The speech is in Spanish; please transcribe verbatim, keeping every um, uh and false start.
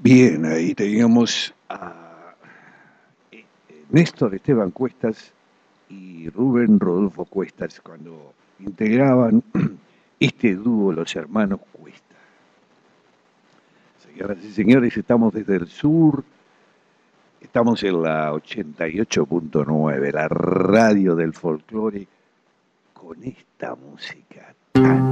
Bien, ahí teníamos a eh, eh, Néstor Esteban Cuestas y Rubén Rodolfo Cuestas cuando integraban este dúo, los hermanos Cuesta. Señoras y señores, estamos desde el sur, estamos en la ochenta y ocho punto nueve, la radio del folclore, con esta música tan